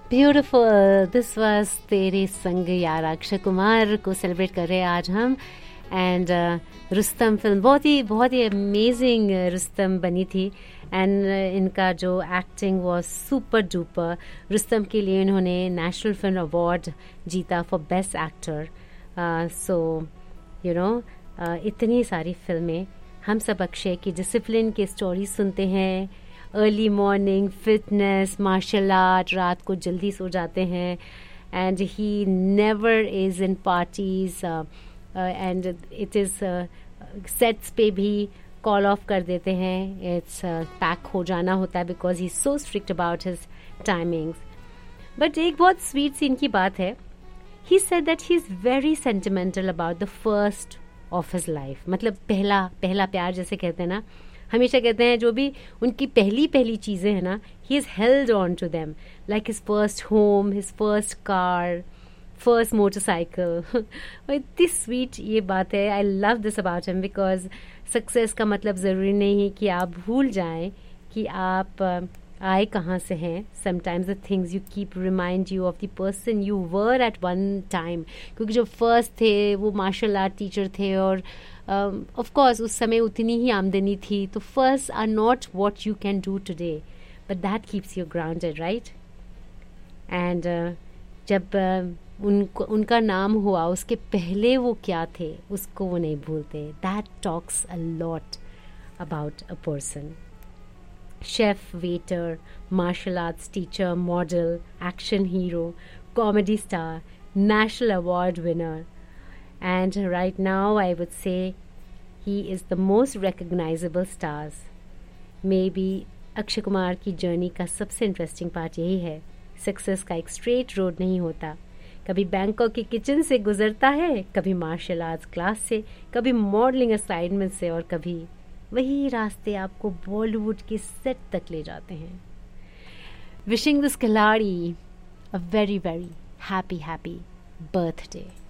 Beautiful, this was तेरे संग यार, अक्षय कुमार को सेलिब्रेट कर रहे हैं आज हम. एंड रुस्तम फिल्म बहुत ही अमेजिंग रुस्तम बनी थी. एंड इनका जो acting was super duper. Rustam के लिए इन्होंने नेशनल फिल्म अवार्ड जीता for best actor. So you know, इतनी सारी फिल्में. हम सब अक्षय की डिसिप्लिन की स्टोरी सुनते हैं. Early morning, fitness, martial art, रात को जल्दी सो जाते हैं. And he never is in parties. And it is sets पे भी कॉल ऑफ कर देते हैं. इट्स पैक हो जाना होता है because he so strict about his timings. But एक बहुत स्वीट सी इनकी बात है. He said that he is very sentimental about the first of his life. मतलब पहला प्यार जैसे कहते हैं ना, हमेशा कहते हैं जो भी उनकी पहली चीज़ें हैं ना, he is held on to them like his first home, his first car, first motorcycle. और इतनी स्वीट ये बात है. I love this about him because success का मतलब ज़रूरी नहीं है कि आप भूल जाएं कि आप आए कहाँ से हैं. Sometimes the things you keep remind you of the person you were at one time. क्योंकि जो फर्स्ट थे वो मार्शल आर्ट टीचर थे और ऑफ कोर्स उस समय उतनी ही आमदनी थी. तो first are not what you can do today, but that keeps you grounded, right. And जब उनका नाम हुआ, उसके पहले वो क्या थे उसको वो नहीं भूलते. That talks a lot about a person. Chef, waiter, martial arts teacher, model, action hero, comedy star, national award winner. And right now I would say he is the most recognizable stars. Maybe Akshay Kumar की journey का सबसे interesting part यही है. Success का एक straight road नहीं होता. कभी बैंकॉक के किचन से गुजरता है, कभी मार्शल आर्ट्स क्लास से, कभी मॉडलिंग असाइनमेंट से, और कभी वही रास्ते आपको बॉलीवुड के सेट तक ले जाते हैं. विशिंग दिस खिलाड़ी a very very happy birthday.